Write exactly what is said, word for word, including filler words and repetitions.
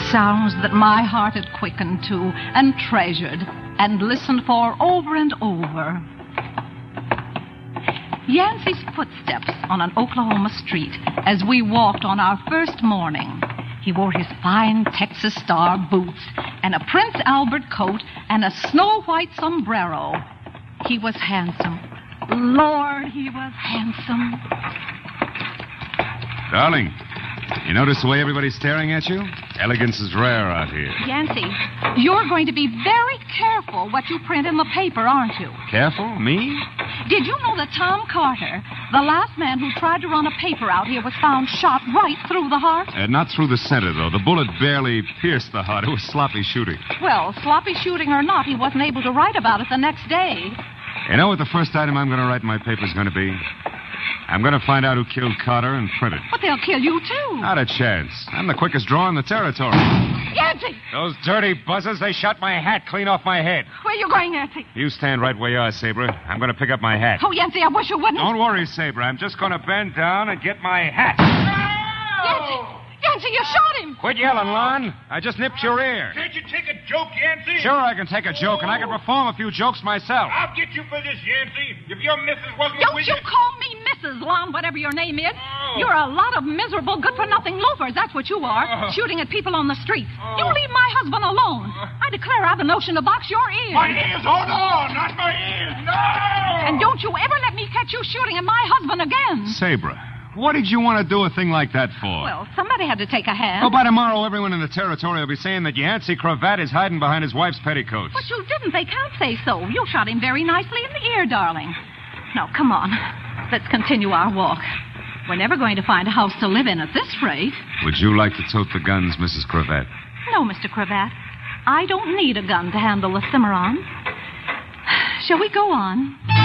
Sounds that my heart had quickened to and treasured and listened for over and over. Yancey's footsteps on an Oklahoma street as we walked on our first morning. He wore his fine Texas Star boots and a Prince Albert coat and a snow-white sombrero. He was handsome. Lord, he was handsome. Darling, you notice the way everybody's staring at you? Elegance is rare out here. Yancey, you're going to be very careful what you print in the paper, aren't you? Careful? Me? Did you know that Tom Carter, the last man who tried to run a paper out here, was found shot right through the heart? Uh, not through the center, though. The bullet barely pierced the heart. It was sloppy shooting. Well, sloppy shooting or not, he wasn't able to write about it the next day. You know what the first item I'm going to write in my paper is going to be? I'm going to find out who killed Carter and print it. But they'll kill you, too. Not a chance. I'm the quickest draw in the territory. Yancey! Those dirty buzzers, they shot my hat clean off my head. Where are you going, Yancey? You stand right where you are, Sabre. I'm going to pick up my hat. Oh, Yancey, I wish you wouldn't. Don't worry, Sabre. I'm just going to bend down and get my hat. Yancey! Yancey, you shot him! Quit yelling, Lon. I just nipped your ear. Can't you take a joke, Yancey? Sure, I can take a joke, and I can perform a few jokes myself. I'll get you for this, Yancey. If your missus wasn't Don't with you call me Missus Lon, whatever your name is. Oh. You're a lot of miserable, good-for-nothing loafers. That's what you are. Oh. Shooting at people on the street. Oh. You leave my husband alone. I declare I've a notion to box your ears. My ears, hold on, not my ears, no! And don't you ever let me catch you shooting at my husband again. Sabre, what did you want to do a thing like that for? Well, somebody had to take a hand. Oh, by tomorrow, everyone in the territory will be saying that Yancey Cravat is hiding behind his wife's petticoats. But you didn't. They can't say so. You shot him very nicely in the ear, darling. Now, come on. Let's continue our walk. We're never going to find a house to live in at this rate. Would you like to tote the guns, Missus Cravat? No, Mister Cravat. I don't need a gun to handle the Cimarron. Shall we go on?